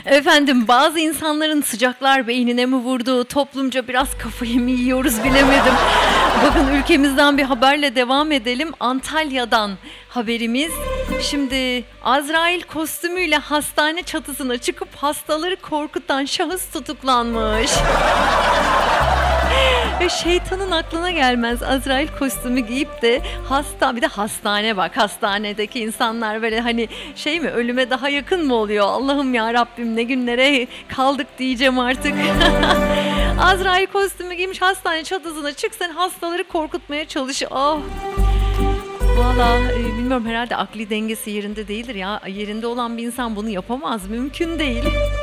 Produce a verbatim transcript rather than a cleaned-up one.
Efendim, bazı insanların sıcaklar beynine mi vurdu, toplumca biraz kafayı mı yiyoruz bilemedim. Bakın, ülkemizden bir haberle devam edelim. Antalya'dan haberimiz. Şimdi Azrail kostümüyle hastane çatısına çıkıp hastaları korkutan şahıs tutuklanmış. Ve şeytanın aklına gelmez Azrail kostümü giyip de hasta, bir de hastane, bak hastanedeki insanlar böyle hani şey mi, ölüme daha yakın mı oluyor? Allah'ım ya Rabbim, ne günlere kaldık diyeceğim artık. Azrail kostümü giymiş, hastane çatısına çık, sen hastaları korkutmaya çalış. Oh. Valla e, bilmiyorum, herhalde akli dengesi yerinde değildir ya. Yerinde olan bir insan bunu yapamaz, mümkün değil.